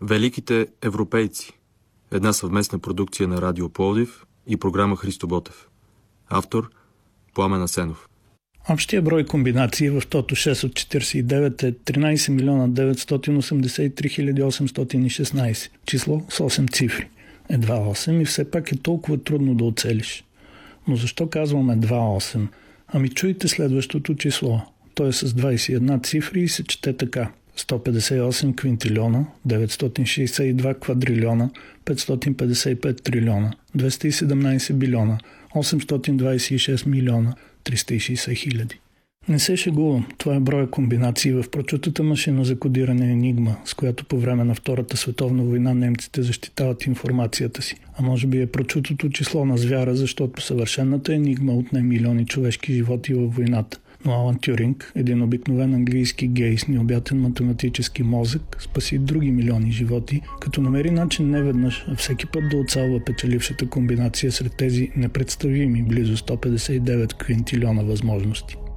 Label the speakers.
Speaker 1: Великите европейци. Една съвместна продукция на Радио Пловдив и програма Христо Ботев. Автор Пламен Асенов.
Speaker 2: Общия брой комбинации в тото 6 от 49 е 13 милиона 983 хиляди 816. Число с 8 цифри. Едва 8 и все пак е толкова трудно да оцелиш. Но защо казвам едва 8? Ами чуйте следващото число. То е с 21 цифри и се чете така. 158 квинтилиона, 962 квадрилиона, 555 трилиона, 217 билиона, 826 милиона, 360 хиляди. Не се шегувам, това е броя комбинации в прочутата машина за кодиране Енигма, с която по време на Втората световна война немците защитават информацията си. А може би е прочутото число на звяра, защото съвършената Енигма отне милиони човешки животи във войната. Но Алан Тюринг, един обикновен английски гей с необятен математически мозък, спаси други милиони животи, като намери начин не веднъж, а всеки път да оцелва печелившата комбинация сред тези непредставими близо 159 квинтилиона възможности.